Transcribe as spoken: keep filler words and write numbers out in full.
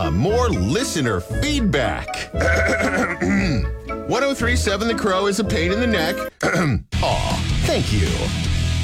Uh, more listener feedback. one oh three point seven The Crow is a pain in the neck. Aw, thank you.